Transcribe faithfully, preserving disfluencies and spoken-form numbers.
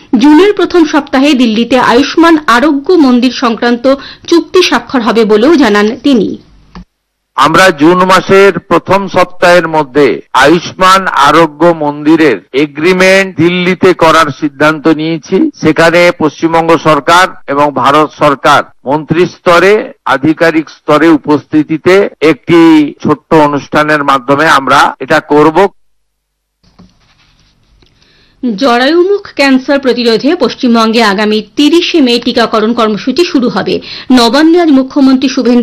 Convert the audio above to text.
জুনের প্রথম সপ্তাহে দিল্লিতে আয়ুষ্মান আরোগ্য মন্দির সংক্রান্ত চুক্তি স্বাক্ষর হবে বলেও জানান তিনি। আমরা জুন মাসের প্রথম সপ্তাহের মধ্যে আয়ুষ্মান আরোগ্য মন্দিরের এগ্রিমেন্ট দিল্লিতে করার সিদ্ধান্ত নিয়েছি। সেখানে পশ্চিমবঙ্গ সরকার এবং ভারত সরকার মন্ত্রী স্তরে, আধিকারিক স্তরে উপস্থিতিতে একটি ছোট্ট অনুষ্ঠানের মাধ্যমে আমরা এটা করব। জরায়ুমুখ ক্যান্সার প্রতিরোধে পশ্চিমবঙ্গে আগামী তিরিশে মে টিকাকরণ কর্মসূচি শুরু হবে। নবান্নে আজ মুখ্যমন্ত্রী শুভেন্দু